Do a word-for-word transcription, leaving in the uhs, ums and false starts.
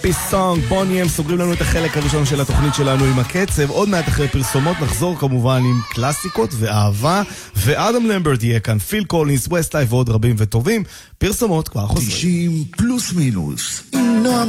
פיסונג, בוני הם סוגרים לנו את החלק הראשון של התוכנית שלנו עם הקצב. עוד מעט אחרי פרסומות נחזור כמובן עם קלאסיקות ואהבה, ואדם למברט יהיה כאן, פיל קולינס, ווסטלייף ועוד רבים וטובים. פרסומות כבר חוזרים. תשעים פלוס מינוס. נועם